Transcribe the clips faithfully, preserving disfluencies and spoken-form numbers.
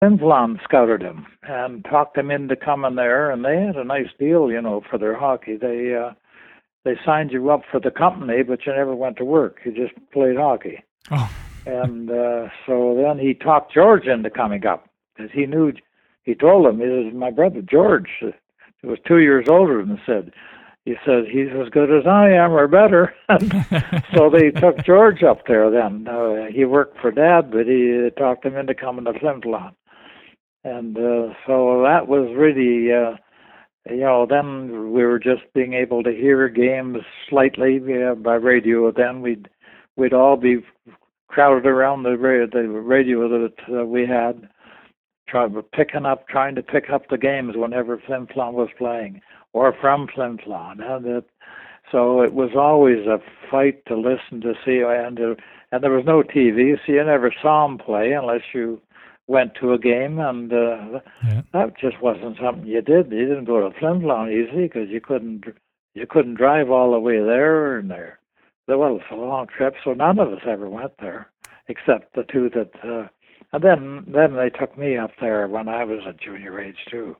Flin Flon scouted him and talked him into coming there, and they had a nice deal, you know, for their hockey. They uh, they signed you up for the company, but you never went to work. You just played hockey. Oh. And uh, so then he talked George into coming up because he knew. He told him, he says, my brother George, who was two years older, and said, he said, he's as good as I am or better. So they took George up there then. Uh, he worked for Dad, but he uh, talked him into coming to Flin Flon. And uh, so that was really, uh, you know, then we were just being able to hear games slightly uh, by radio. Then we'd, we'd all be crowded around the, ra- the radio that uh, we had, trying picking up, trying to pick up the games whenever Flin Flon was playing, or from Flin Flon, and it, so it was always a fight to listen to see, and uh, and there was no T V, so you never saw them play unless you went to a game, and uh, Yeah. that just wasn't something you did. You didn't go to Flin Flon easy because you couldn't you couldn't drive all the way there and there. Well, it's a long trip, so none of us ever went there, except the two that. Uh, And then, then they took me up there when I was at junior age too.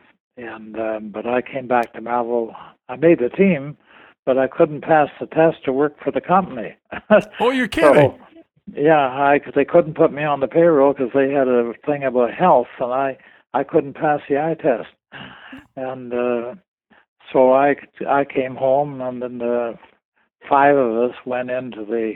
And um, but I came back to Melville. I made the team, but I couldn't pass the test to work for the company. Oh, you're kidding! So, yeah, I they couldn't put me on the payroll because they had a thing about health, and I I couldn't pass the eye test. And uh, so I I came home, and then the five of us went into the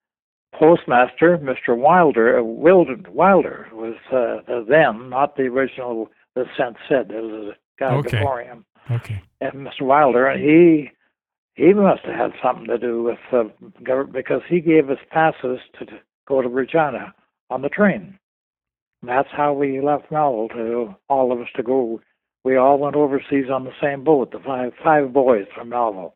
postmaster, Mister Wilder, uh, Wilder, Wilder was uh, then, not the original, the Saint Sid. There was a guy Okay. before him. Okay. And Mister Wilder, he he must have had something to do with uh, government because he gave us passes to, to go to Regina on the train. And that's how we left Melville, to all of us to go. We all went overseas on the same boat, the five five boys from Melville.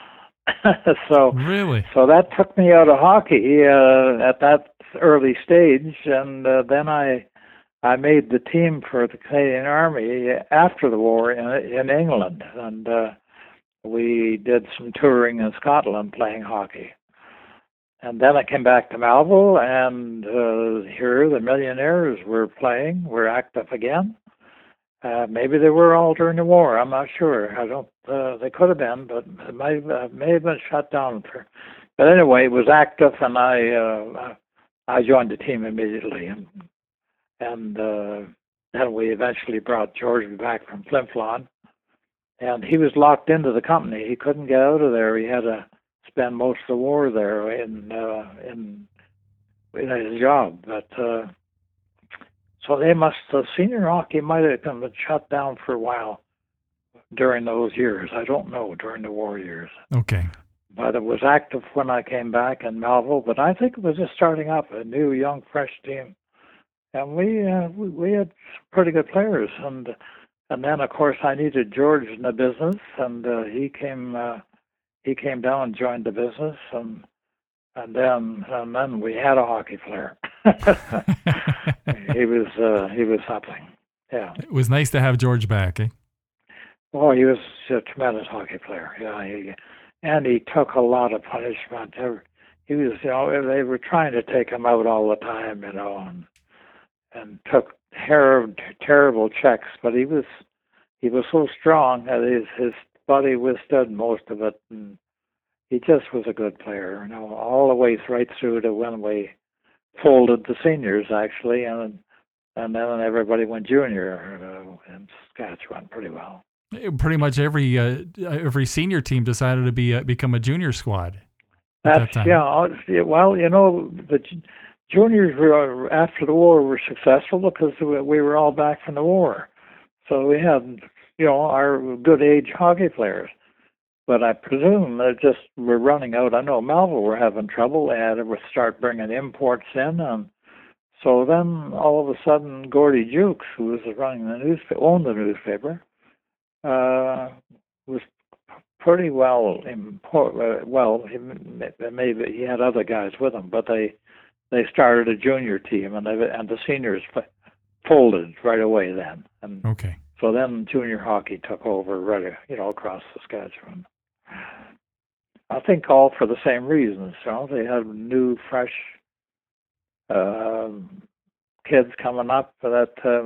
so Really? so that took me out of hockey uh, at that early stage, and uh, then I I made the team for the Canadian Army after the war in, in England, and uh, we did some touring in Scotland playing hockey. And then I came back to Melville, and uh, here the Millionaires were playing, were active again. Uh, maybe they were all during the war. I'm not sure. I don't. Uh, they could have been, but it might uh, may have been shut down. For, but anyway, it was active, and I uh, I joined the team immediately, and and uh, then we eventually brought George back from Flin Flon, and he was locked into the company. He couldn't get out of there. He had to spend most of the war there in uh, in, in his job, but. Uh, So they must, the senior hockey might have been shut down for a while during those years. I don't know, during the war years. Okay. But it was active when I came back in Melville, but I think it was just starting up, a new, young, fresh team. And we uh, we, we had pretty good players. And and then, of course, I needed George in the business, and uh, he came uh, he came down and joined the business, and and then and then we had a hockey player. he was uh, he was something. Yeah. It was nice to have George back, eh? Oh, he was a tremendous hockey player. Yeah, he, and he took a lot of punishment. He was, you know, they were trying to take him out all the time, you know, and and took ter- terrible checks. But he was he was so strong that his his body withstood most of it, and he just was a good player, you know, all the way right through to when we folded the seniors, actually, and and then everybody went junior uh, in Saskatchewan pretty well. Pretty much every uh, every senior team decided to be uh, become a junior squad. That's that time. yeah. Well, you know, the juniors were after the war were successful because we were all back from the war, so we had, you know, our good age hockey players. But I presume they just were running out. I know Melville were having trouble. They had to start bringing imports in, and so then all of a sudden, Gordy Jukes, who was running the newspaper, owned the newspaper, uh, was pretty well. Import, well, he, maybe he had other guys with him, but they they started a junior team, and they, and the seniors folded right away then. And okay. So then junior hockey took over, right, you know, across Saskatchewan. I think all for the same reasons. You know, they had new, fresh uh, kids coming up that uh,